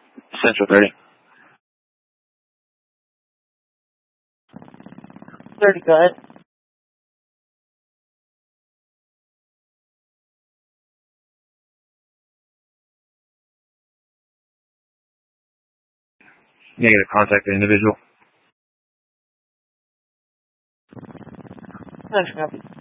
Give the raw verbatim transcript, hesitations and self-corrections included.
Central thirty. thirty, go ahead. Negative, contact the individual. Central copy.